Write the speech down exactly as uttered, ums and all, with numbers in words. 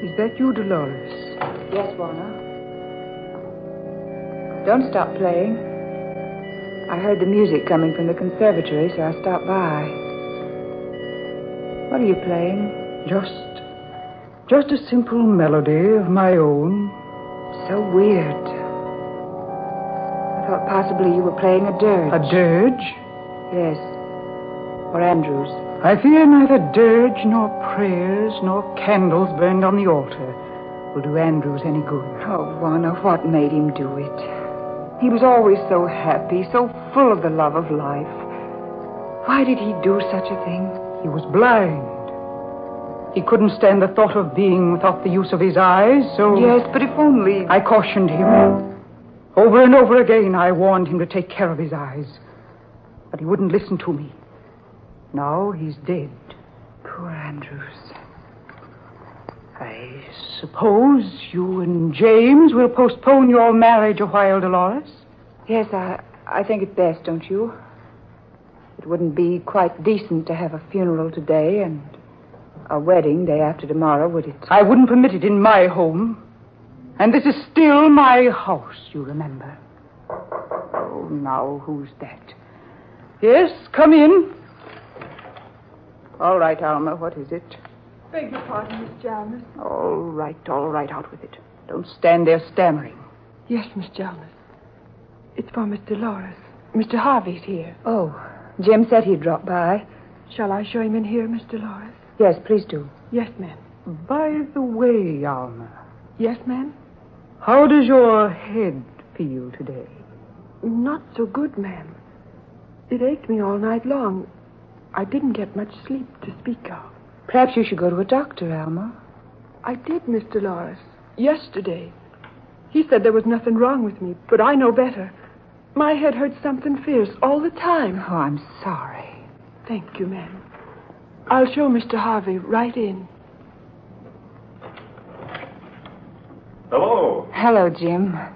Is that you, Dolores? Yes, Warner. Don't stop playing. I heard the music coming from the conservatory, so I stopped by. What are you playing? Just... just a simple melody of my own. So weird. I thought possibly you were playing a dirge. A dirge? Yes. Or Andrews. I fear neither dirge nor prayers nor candles burned on the altar will do Andrews any good. Oh, Warner, what made him do it? He was always so happy, so full of the love of life. Why did he do such a thing? He was blind. He couldn't stand the thought of being without the use of his eyes, so... Yes, but if only... I cautioned him. Over and over again, I warned him to take care of his eyes. But he wouldn't listen to me. Now he's dead. Poor Andrews. I suppose you and James will postpone your marriage a while, Dolores? Yes, I, I think it best, don't you? It wouldn't be quite decent to have a funeral today and a wedding day after tomorrow, would it? I wouldn't permit it in my home. And this is still my house, you remember. Oh, now, who's that? Yes, come in. All right, Alma, what is it? Beg your pardon, Miss Jarvis. All right, all right, out with it. Don't stand there stammering. Yes, Miss Jarvis. It's for Miss Dolores. Mister Harvey's here. Oh, Jim said he'd drop by. Shall I show him in here, Miss Dolores? Yes, please do. Yes, ma'am. By the way, Alma. Yes, ma'am? How does your head feel today? Not so good, ma'am. It ached me all night long. I didn't get much sleep to speak of. Perhaps you should go to a doctor, Alma. I did, Miss Dolores. Yesterday. He said there was nothing wrong with me, but I know better. My head hurt something fierce all the time. Oh, I'm sorry. Thank you, ma'am. I'll show Mister Harvey right in. Hello. Hello, Jim.